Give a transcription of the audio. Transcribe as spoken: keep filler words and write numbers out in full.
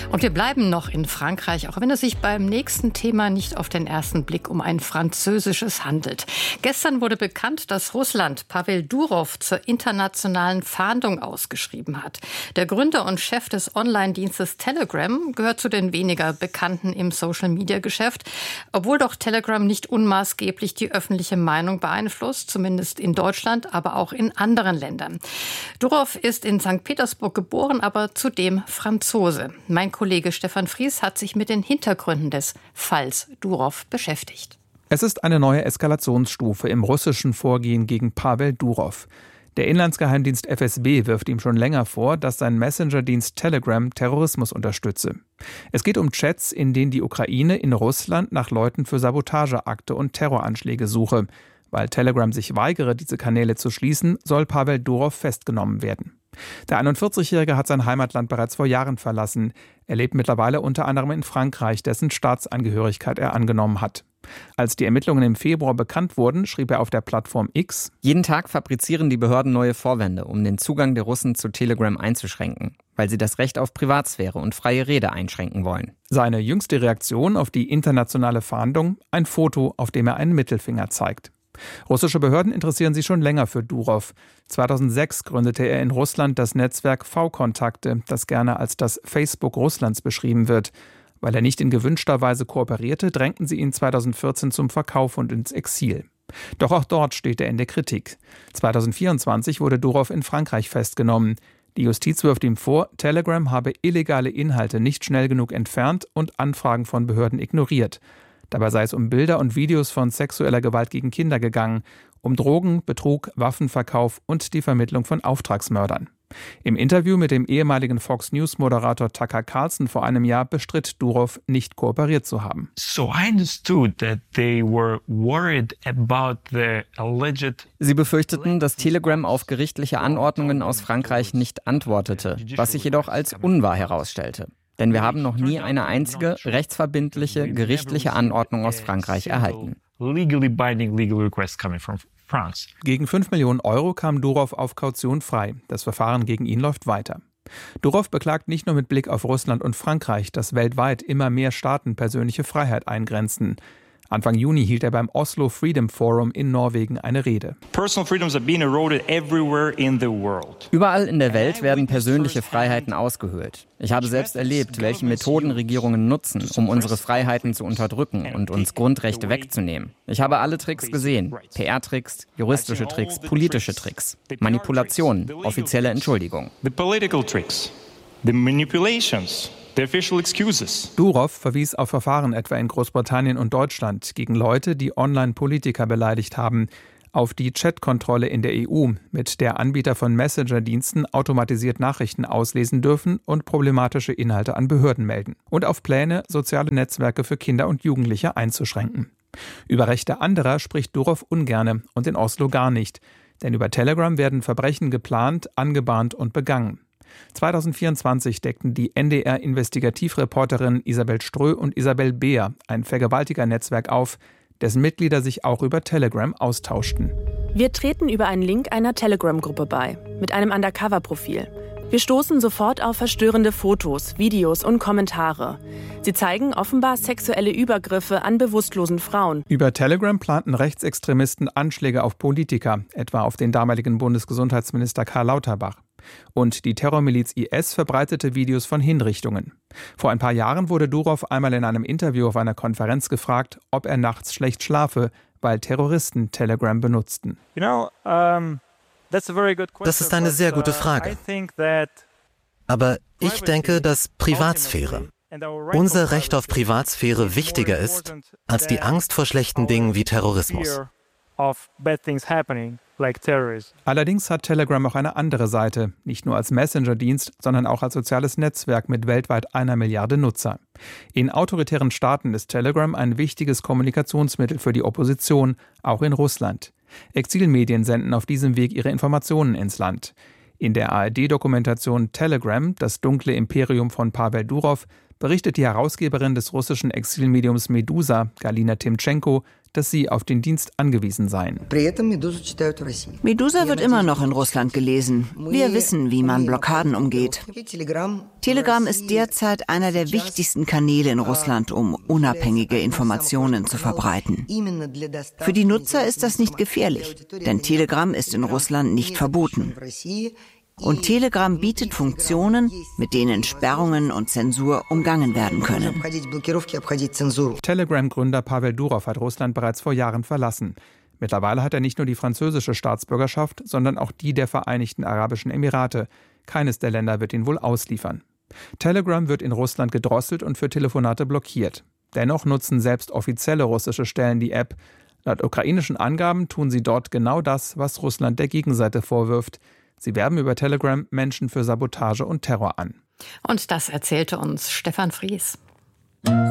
Und wir bleiben noch in Frankreich, auch wenn es sich beim nächsten Thema nicht auf den ersten Blick um ein französisches handelt. Gestern wurde bekannt, dass Russland Pavel Durov zur internationalen Fahndung ausgeschrieben hat. Der Gründer und Chef des Online-Dienstes Telegram gehört zu den weniger Bekannten im Social-Media-Geschäft, obwohl doch Telegram nicht unmaßgeblich die öffentliche Meinung beeinflusst, zumindest in Deutschland, aber auch in anderen Ländern. Durov ist in Sankt Petersburg geboren, aber zudem Franzose. Mein Kollege Stefan Fries hat sich mit den Hintergründen des Falls Durov beschäftigt. Es ist eine neue Eskalationsstufe im russischen Vorgehen gegen Pavel Durov. Der Inlandsgeheimdienst F S B wirft ihm schon länger vor, dass sein Messenger-Dienst Telegram Terrorismus unterstütze. Es geht um Chats, in denen die Ukraine in Russland nach Leuten für Sabotageakte und Terroranschläge suche. Weil Telegram sich weigere, diese Kanäle zu schließen, soll Pavel Durov festgenommen werden. Der einundvierzigjährige hat sein Heimatland bereits vor Jahren verlassen. Er lebt mittlerweile unter anderem in Frankreich, dessen Staatsangehörigkeit er angenommen hat. Als die Ermittlungen im Februar bekannt wurden, schrieb er auf der Plattform X: Jeden Tag fabrizieren die Behörden neue Vorwände, um den Zugang der Russen zu Telegram einzuschränken, weil sie das Recht auf Privatsphäre und freie Rede einschränken wollen. Seine jüngste Reaktion auf die internationale Fahndung: ein Foto, auf dem er einen Mittelfinger zeigt. Russische Behörden interessieren sich schon länger für Durov. zweitausendsechs gründete er in Russland das Netzwerk V-Kontakte, das gerne als das Facebook Russlands beschrieben wird. Weil er nicht in gewünschter Weise kooperierte, drängten sie ihn zweitausendvierzehn zum Verkauf und ins Exil. Doch auch dort steht er in der Kritik. zweitausendvierundzwanzig wurde Durov in Frankreich festgenommen. Die Justiz wirft ihm vor, Telegram habe illegale Inhalte nicht schnell genug entfernt und Anfragen von Behörden ignoriert. Dabei sei es um Bilder und Videos von sexueller Gewalt gegen Kinder gegangen, um Drogen, Betrug, Waffenverkauf und die Vermittlung von Auftragsmördern. Im Interview mit dem ehemaligen Fox News-Moderator Tucker Carlson vor einem Jahr bestritt Durov, nicht kooperiert zu haben. So I understood that they were worried about the alleged Sie befürchteten, dass Telegram auf gerichtliche Anordnungen aus Frankreich nicht antwortete, was sich jedoch als unwahr herausstellte. Denn wir haben noch nie eine einzige rechtsverbindliche gerichtliche Anordnung aus Frankreich erhalten. Gegen fünf Millionen Euro kam Durov auf Kaution frei. Das Verfahren gegen ihn läuft weiter. Durov beklagt nicht nur mit Blick auf Russland und Frankreich, dass weltweit immer mehr Staaten persönliche Freiheit eingrenzen. Anfang Juni hielt er beim Oslo Freedom Forum in Norwegen eine Rede. Überall in der Welt werden persönliche Freiheiten ausgehöhlt. Ich habe selbst erlebt, welche Methoden Regierungen nutzen, um unsere Freiheiten zu unterdrücken und uns Grundrechte wegzunehmen. Ich habe alle Tricks gesehen. P R-Tricks, juristische Tricks, politische Tricks, Manipulationen, offizielle Entschuldigungen. Durov verwies auf Verfahren etwa in Großbritannien und Deutschland gegen Leute, die Online-Politiker beleidigt haben, auf die Chatkontrolle in der E U, mit der Anbieter von Messenger-Diensten automatisiert Nachrichten auslesen dürfen und problematische Inhalte an Behörden melden, und auf Pläne, soziale Netzwerke für Kinder und Jugendliche einzuschränken. Über Rechte anderer spricht Durov ungerne und in Oslo gar nicht, denn über Telegram werden Verbrechen geplant, angebahnt und begangen. zweitausendvierundzwanzig deckten die N D R-Investigativreporterinnen Isabel Strö und Isabel Beer ein Vergewaltigernetzwerk auf, dessen Mitglieder sich auch über Telegram austauschten. Wir treten über einen Link einer Telegram-Gruppe bei, mit einem Undercover-Profil. Wir stoßen sofort auf verstörende Fotos, Videos und Kommentare. Sie zeigen offenbar sexuelle Übergriffe an bewusstlosen Frauen. Über Telegram planten Rechtsextremisten Anschläge auf Politiker, etwa auf den damaligen Bundesgesundheitsminister Karl Lauterbach. Und die Terrormiliz I S verbreitete Videos von Hinrichtungen. Vor ein paar Jahren wurde Durov einmal in einem Interview auf einer Konferenz gefragt, ob er nachts schlecht schlafe, weil Terroristen Telegram benutzten. You know, um Das ist eine sehr gute Frage. Aber ich denke, dass Privatsphäre, unser Recht auf Privatsphäre wichtiger ist als die Angst vor schlechten Dingen wie Terrorismus. Allerdings hat Telegram auch eine andere Seite, nicht nur als Messenger-Dienst, sondern auch als soziales Netzwerk mit weltweit einer Milliarde Nutzer. In autoritären Staaten ist Telegram ein wichtiges Kommunikationsmittel für die Opposition, auch in Russland. Exilmedien senden auf diesem Weg ihre Informationen ins Land. In der A R D-Dokumentation Telegram, das dunkle Imperium von Pavel Durov, berichtet die Herausgeberin des russischen Exilmediums Medusa, Galina Timtschenko, dass sie auf den Dienst angewiesen seien. Medusa wird immer noch in Russland gelesen. Wir wissen, wie man Blockaden umgeht. Telegram ist derzeit einer der wichtigsten Kanäle in Russland, um unabhängige Informationen zu verbreiten. Für die Nutzer ist das nicht gefährlich, denn Telegram ist in Russland nicht verboten. Und Telegram bietet Funktionen, mit denen Sperrungen und Zensur umgangen werden können. Telegram-Gründer Pavel Durov hat Russland bereits vor Jahren verlassen. Mittlerweile hat er nicht nur die französische Staatsbürgerschaft, sondern auch die der Vereinigten Arabischen Emirate. Keines der Länder wird ihn wohl ausliefern. Telegram wird in Russland gedrosselt und für Telefonate blockiert. Dennoch nutzen selbst offizielle russische Stellen die App. Laut ukrainischen Angaben tun sie dort genau das, was Russland der Gegenseite vorwirft. Sie werben über Telegram Menschen für Sabotage und Terror an. Und das erzählte uns Stefan Fries.